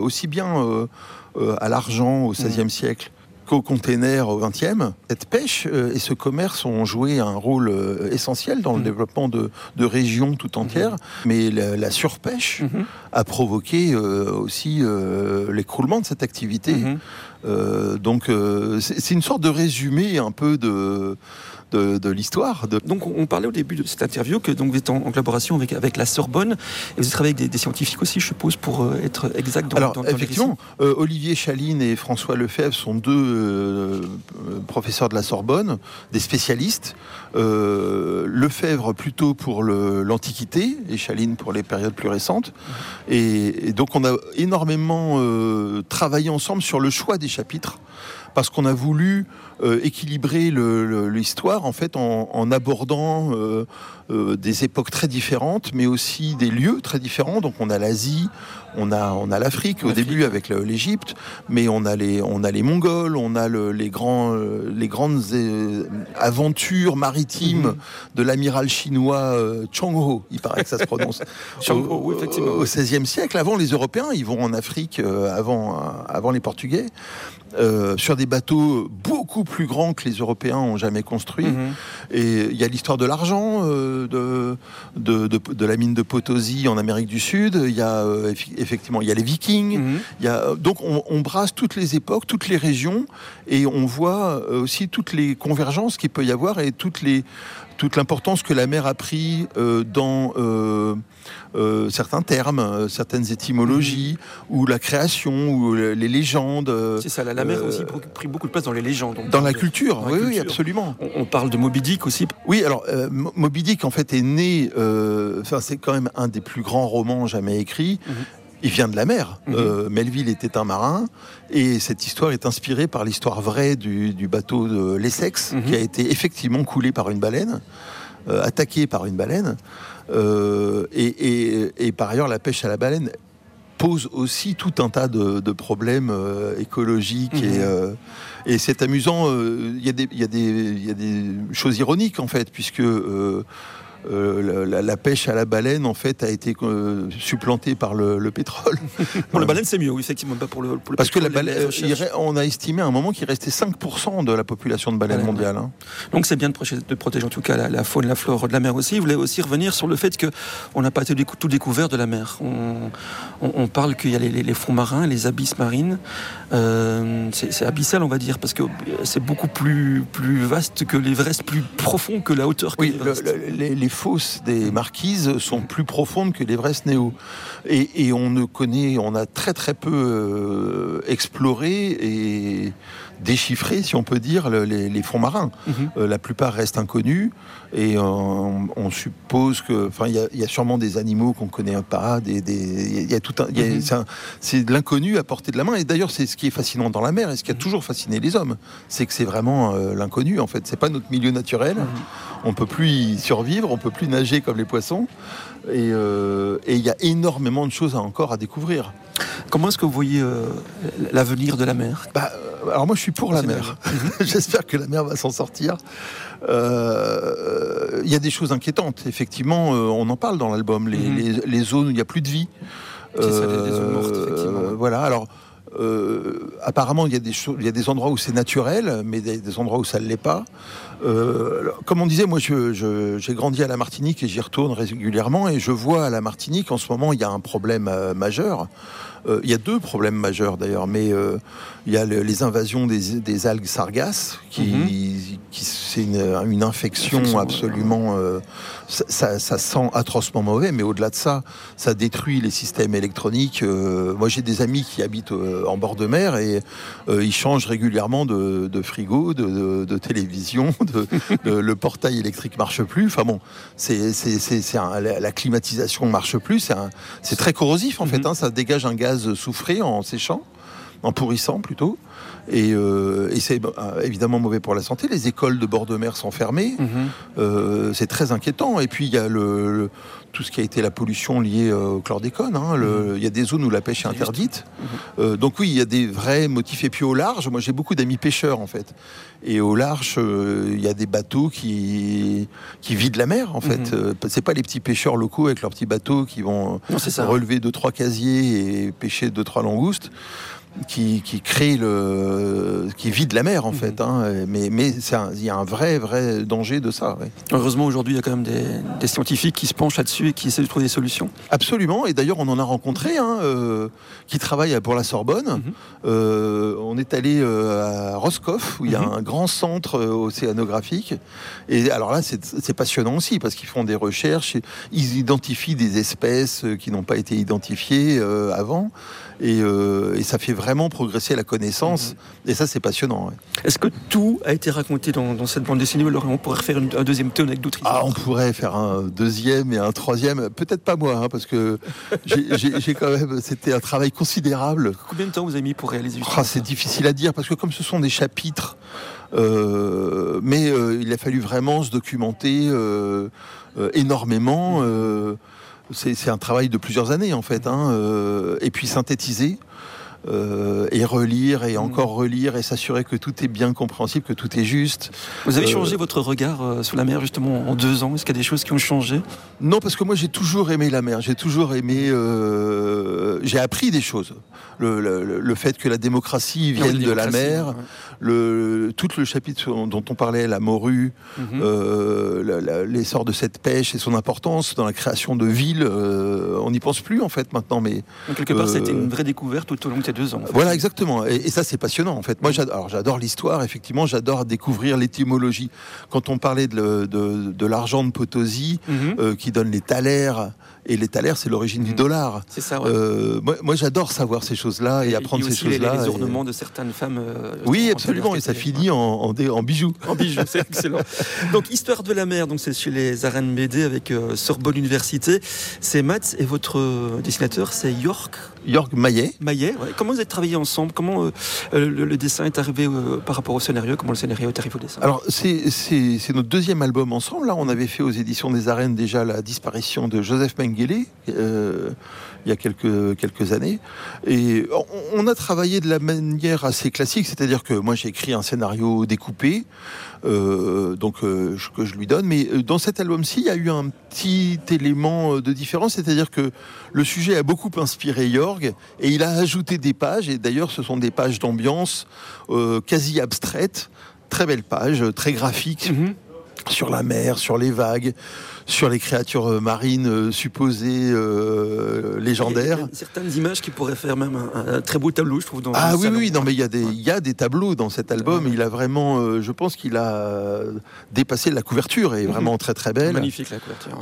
aussi bien à l'argent au XVIe siècle qu'au container au XXe. Cette pêche et ce commerce ont joué un rôle essentiel dans le développement de régions tout entières, mais la surpêche a provoqué aussi l'écroulement de cette activité. Donc c'est une sorte de résumé un peu de l'histoire. Donc on parlait au début de cette interview que donc, vous êtes en collaboration avec la Sorbonne, et vous travaillez avec des scientifiques aussi, je suppose, pour être exact dans effectivement, Olivier Chaline et François Lefebvre sont deux professeurs de la Sorbonne, des spécialistes. Lefebvre plutôt pour l'Antiquité et Chaline pour les périodes plus récentes. Et donc on a énormément travaillé ensemble sur le choix des chapitres, parce qu'on a voulu équilibrer l'histoire en fait en abordant des époques très différentes, mais aussi des lieux très différents. Donc on a l'Asie, on a l'Afrique au début avec l'Égypte, mais on a les Mongols, on a les grandes aventures maritimes de l'amiral chinois Chang Ho, il paraît que ça se prononce, au XVIe siècle. Avant les Européens, ils vont en Afrique avant les Portugais. Sur des bateaux beaucoup plus grands que les Européens ont jamais construits. Et il y a l'histoire de l'argent, de la mine de Potosi en Amérique du Sud. Il y a effectivement, il y a les Vikings. Donc on brasse toutes les époques, toutes les régions, et on voit aussi toutes les convergences qu'il peut y avoir et toute l'importance que la mer a pris dans certains termes, certaines étymologies, ou la création, ou les légendes. C'est ça, la mer a aussi pris beaucoup de place dans les légendes. Dans la culture, oui, absolument. On parle de Moby Dick aussi. Oui, alors Moby Dick en fait est né, c'est quand même un des plus grands romans jamais écrits. Il vient de la mer. Melville était un marin, et cette histoire est inspirée par l'histoire vraie du bateau de l'Essex, qui a été effectivement coulé par une baleine, attaqué par une baleine. Et par ailleurs, la pêche à la baleine pose aussi tout un tas de problèmes écologiques et c'est amusant. Il y a des choses ironiques en fait, puisque la pêche à la baleine en fait a été supplantée par le pétrole. Pour la baleine c'est mieux, oui, effectivement, pas pour le parce pétrole, que la baleine, on a estimé à un moment qu'il restait 5% de la population de baleines mondiale. Donc c'est bien de protéger en tout cas la faune, la flore de la mer aussi. Vous voulez aussi revenir sur le fait que on n'a pas été tout découvert de la mer. On parle qu'il y a les fonds marins, les abysses marines. C'est abyssal, on va dire, parce que c'est beaucoup plus vaste que l'Everest, plus profond que la hauteur que l'Everest. Les fosses des Marquises sont plus profondes que l'Everest Néo. Et on a très très peu exploré et déchiffré, si on peut dire, les fonds marins. La plupart restent inconnus, et on suppose que, il y a sûrement des animaux qu'on connaît pas, c'est de l'inconnu à portée de la main. Et d'ailleurs, c'est ce qui est fascinant dans la mer, et ce qui a toujours fasciné les hommes, c'est que c'est vraiment l'inconnu. En fait, c'est pas notre milieu naturel. On peut plus y survivre, on peut plus nager comme les poissons, et il y a énormément de choses encore à découvir. Comment est-ce que vous voyez l'avenir de la mer ? Alors moi je suis pour la mer. J'espère que la mer va s'en sortir. Il y a des choses inquiétantes. Effectivement, on en parle dans l'album, les zones où il n'y a plus de vie. C'est ça, des zones mortes, effectivement. Voilà, alors apparemment il y a des endroits où c'est naturel, mais des endroits où ça ne l'est pas. Comme on disait, moi j'ai grandi à la Martinique et j'y retourne régulièrement, et je vois à la Martinique en ce moment il y a un problème majeur. Il y a deux problèmes majeurs d'ailleurs, mais il y a les invasions des algues sargasses qui c'est une infection absolument. Ça sent atrocement mauvais, mais au-delà de ça, ça détruit les systèmes électroniques. Moi j'ai des amis qui habitent en bord de mer, et ils changent régulièrement de frigo, de télévision, le portail électrique marche plus. Enfin bon, la climatisation marche plus. C'est très corrosif en fait. Ça dégage un gaz soufré en séchant. en pourrissant plutôt. Et c'est évidemment mauvais pour la santé. Les écoles de bord de mer sont fermées. C'est très inquiétant. Et puis il y a tout ce qui a été la pollution liée au chlordécone. Il y a des zones où la pêche est interdite. Donc oui, il y a des vrais motifs. Et puis au large, moi j'ai beaucoup d'amis pêcheurs en fait. Et au large, il y a des bateaux qui vident la mer en fait. C'est pas les petits pêcheurs locaux avec leurs petits bateaux qui vont relever 2-3 casiers et pêcher 2-3 langoustes. Qui vide la mer en fait, mais il y a un vrai danger de ça. Ouais. Heureusement aujourd'hui il y a quand même des scientifiques qui se penchent là-dessus et qui essaient de trouver des solutions. Absolument, et d'ailleurs on en a rencontré qui travaillent pour la Sorbonne. On est allé à Roscoff où il y a un grand centre océanographique, et alors là c'est passionnant aussi parce qu'ils font des recherches, ils identifient des espèces qui n'ont pas été identifiées avant. Et ça fait vraiment progresser la connaissance. Et ça, c'est passionnant. Ouais. Est-ce que tout a été raconté dans cette bande dessinée, ou alors on pourrait faire un deuxième tome avec d'autres histoires? On pourrait faire un deuxième et un troisième. Peut-être pas moi, parce que j'ai quand même... C'était un travail considérable. Combien de temps vous avez mis pour réaliser c'est difficile à dire, parce que comme ce sont des chapitres, mais il a fallu vraiment se documenter énormément. C'est un travail de plusieurs années en fait, et puis synthétiser et relire et encore relire et s'assurer que tout est bien compréhensible, que tout est juste. Vous avez changé votre regard sur la mer justement en 2 ans? Est-ce qu'il y a des choses qui ont changé? Non, parce que moi j'ai toujours aimé la mer, j'ai toujours aimé, j'ai appris des choses. Le fait que la démocratie vienne de la mer, tout le chapitre dont on parlait, la morue, l'essor de cette pêche et son importance dans la création de villes, on n'y pense plus en fait maintenant. Mais donc, quelque part, c'était une vraie découverte tout au long de ces 2 ans. En fait. Voilà, exactement. Et ça, c'est passionnant en fait. Moi, j'adore l'histoire. Effectivement, j'adore découvrir l'étymologie. Quand on parlait de l'argent de Potosi, qui donne les thalers. Et les thalers, c'est l'origine du dollar. C'est ça, ouais. Moi, j'adore savoir ces choses-là et apprendre ces choses-là. Les ornements de certaines femmes. Oui, absolument. Et ça finit en bijoux. En bijoux, c'est excellent. Donc, Histoire de la mer, donc c'est chez les Arènes BD avec Sorbonne Université. C'est Mats et votre dessinateur, c'est Jörg Maillet. Ouais. Comment vous avez travaillé ensemble? Comment le dessin est arrivé par rapport au scénario? Comment le scénario est arrivé au dessin? Alors, c'est notre deuxième album ensemble. Là, on avait fait aux éditions des Arènes déjà la disparition de Joseph Mengele il y a quelques années. Et on a travaillé de la manière assez classique, c'est-à-dire que moi j'ai écrit un scénario découpé, que je lui donne, mais dans cet album-ci, il y a eu un petit élément de différence, c'est-à-dire que le sujet a beaucoup inspiré Jörg, et il a ajouté des pages, et d'ailleurs ce sont des pages d'ambiance quasi abstraites, très belles pages, très graphiques, sur la mer, sur les vagues, sur les créatures marines supposées légendaires. Il y a certaines images qui pourraient faire même un très beau tableau, je trouve. Non, mais il y a des tableaux dans cet album. Il a vraiment, je pense qu'il a dépassé la couverture, est vraiment très très belle. Magnifique la couverture.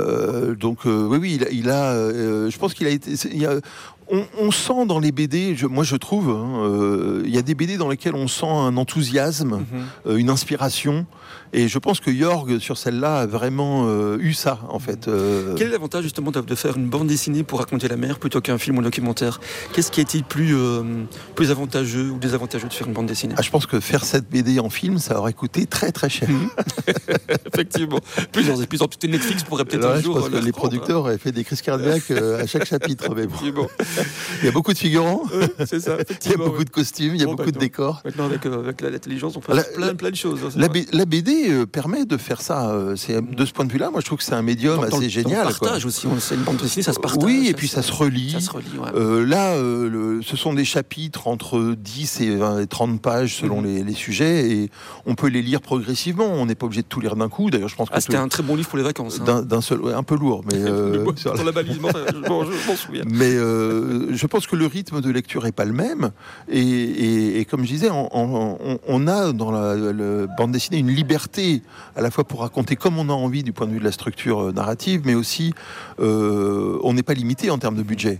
Je pense qu'il a été. On sent dans les BD, je trouve, il y a des BD dans lesquels on sent un enthousiasme, une inspiration, et je pense que Jörg, sur celle-là, a vraiment eu ça, en fait. Quel est l'avantage, justement, de faire une bande dessinée pour raconter la mer plutôt qu'un film ou un documentaire? Qu'est-ce qui est-il plus avantageux ou désavantageux de faire une bande dessinée? Je pense que faire cette BD en film, ça aurait coûté très très cher. Effectivement. Plusieurs épisodes, peut-être Netflix pourrait peut-être un jour... Je pense que les producteurs auraient fait des crises cardiaques à chaque chapitre. Mais bon. Il y a beaucoup de figurants, c'est ça, il y a beaucoup de costumes, il y a beaucoup de décors. Maintenant, avec l'intelligence, on peut faire plein de choses. La BD permet de faire ça. De ce point de vue-là, moi, je trouve que c'est un médium assez génial. Dans le partage aussi, c'est une bande dessinée, ça se partage. Oui, et puis ça se relie. Ouais. Ce sont des chapitres entre 10 et 30 pages selon les sujets, et on peut les lire progressivement. On n'est pas obligé de tout lire d'un coup. D'ailleurs, je pense que c'était un très bon livre pour les vacances. D'un seul, un peu lourd, mais sur la balisement, je m'en souviens. Mais je pense que le rythme de lecture est pas le même, et comme je disais, on a dans la bande dessinée une liberté à la fois pour raconter comme on a envie du point de vue de la structure narrative, mais aussi on n'est pas limité en termes de budget.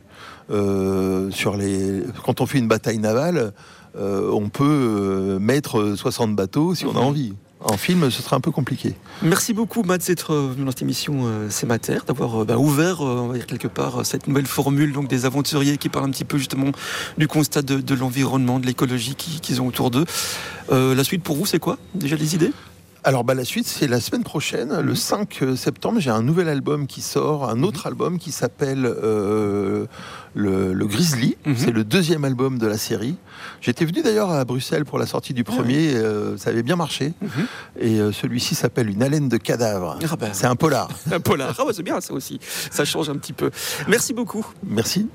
Quand on fait une bataille navale, on peut mettre 60 bateaux si on a envie. En film, ce sera un peu compliqué. Merci beaucoup, Mads, d'être venu dans cette émission C'est ma terre, d'avoir ouvert, on va dire quelque part, cette nouvelle formule donc, des aventuriers qui parlent un petit peu justement du constat de l'environnement, de l'écologie qu'ils ont autour d'eux. La suite pour vous, c'est quoi? Déjà des idées? Alors la suite, c'est la semaine prochaine, le 5 septembre, j'ai un nouvel album qui sort, un autre album qui s'appelle le Grizzly. C'est le deuxième album de la série. J'étais venu d'ailleurs à Bruxelles pour la sortie du premier, ça avait bien marché. Et celui-ci s'appelle Une haleine de cadavre. C'est un polar. Un polar, c'est bien ça aussi, ça change un petit peu. Merci beaucoup. Merci.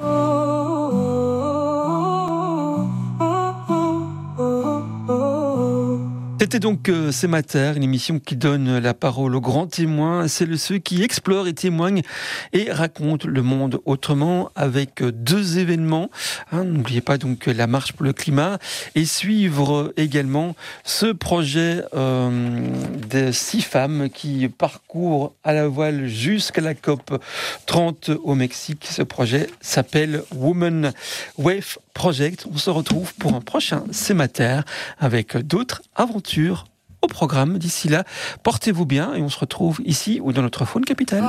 C'était donc C'est ma terre, une émission qui donne la parole aux grands témoins. C'est ceux qui explorent et témoignent et racontent le monde autrement avec 2 événements. N'oubliez pas donc la marche pour le climat et suivre également ce projet de 6 femmes qui parcourent à la voile jusqu'à la COP 30 au Mexique. Ce projet s'appelle Women Wave Project. On se retrouve pour un prochain C'est ma terre avec d'autres aventures au programme. D'ici là, portez-vous bien et on se retrouve ici ou dans notre faune capitale.